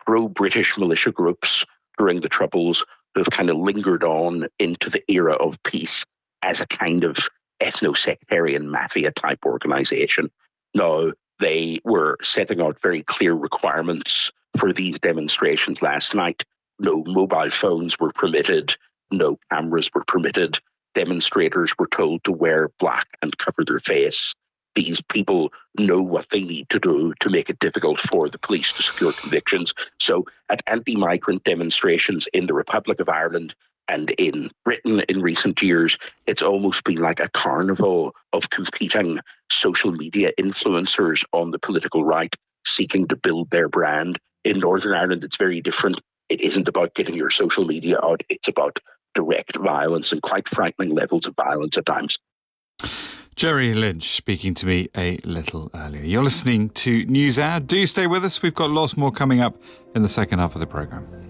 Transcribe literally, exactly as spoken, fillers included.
pro-British militia groups during the Troubles who have kind of lingered on into the era of peace as a kind of ethno-sectarian mafia-type organisation. Now, they were setting out very clear requirements for these demonstrations last night. No mobile phones were permitted, no cameras were permitted. Demonstrators were told to wear black and cover their face. These people know what they need to do to make it difficult for the police to secure convictions. So at anti-migrant demonstrations in the Republic of Ireland and in Britain in recent years, it's almost been like a carnival of competing social media influencers on the political right seeking to build their brand. In Northern Ireland, it's very different. It isn't about getting your social media out. It's about direct violence and quite frightening levels of violence at times. Gerry Lynch speaking to me a little earlier. You're listening to NewsHour. Do stay with us. We've got lots more coming up in the second half of the programme.